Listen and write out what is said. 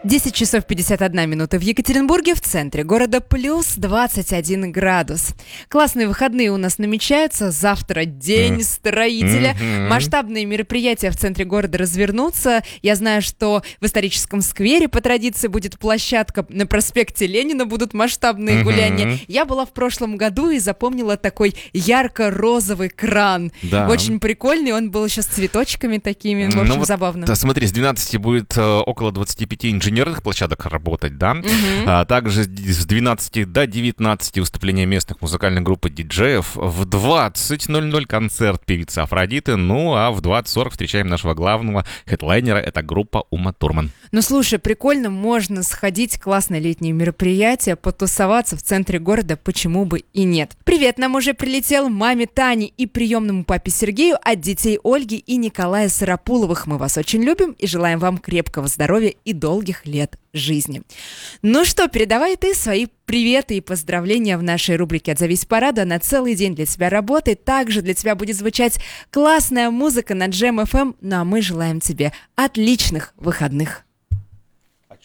10 часов 51 минута в Екатеринбурге, в центре города, плюс 21 градус. Классные выходные у нас намечаются. Завтра День строителя. Масштабные мероприятия в центре города развернутся. Я знаю, что в историческом сквере по традиции будет площадка. На проспекте Ленина будут масштабные гуляния. Я была в прошлом году и запомнила такой ярко-розовый кран. Да. Очень прикольный. Он был еще с цветочками такими. В общем, забавно. Да, смотри, с 12 будет около 25 инженерных площадок работать, да? А также с 12 до 19 выступления местных музыкальных групп и диджеев. В 20:00 концерт певицы Афродиты. Ну, а в 20:40 встречаем нашего главного хедлайнера. Это группа Ума Турман. Ну, слушай, прикольно, можно сходить, классное летнее мероприятие, потусоваться в центре города, почему бы и нет. Привет, нам уже прилетел маме Тане и приемному папе Сергею от детей Ольги и Николая Сарапуловых. Мы вас очень любим и желаем вам крепкого здоровья и долгих лет жизни. Ну что, передавай ты свои приветы и поздравления в нашей рубрике «Отзовись парада». Она целый день для тебя работает. Также для тебя будет звучать классная музыка на Джем FM. Ну а мы желаем тебе отличных выходных.